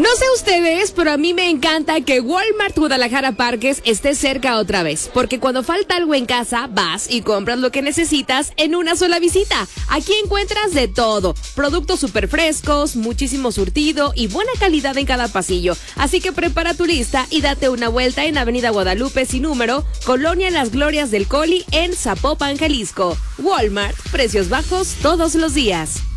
No sé ustedes, pero a mí me encanta que Walmart Guadalajara Parques esté cerca otra vez, porque cuando falta algo en casa, vas y compras lo que necesitas en una sola visita. Aquí encuentras de todo, productos súper frescos, muchísimo surtido y buena calidad en cada pasillo. Así que prepara tu lista y date una vuelta en Avenida Guadalupe sin número, Colonia Las Glorias del Coli en Zapopan, Jalisco. Walmart, precios bajos todos los días.